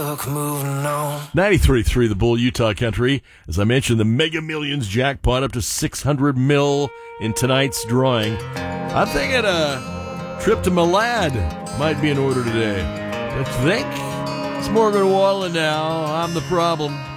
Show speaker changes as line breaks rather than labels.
book moving on.
93.3 The Bull, Utah Country. As I mentioned, the Mega Millions jackpot up to $600 million in tonight's drawing. I'm thinking a trip to Malad might be in order today. Don't you think? It's Morgan Wallen now. I'm the problem.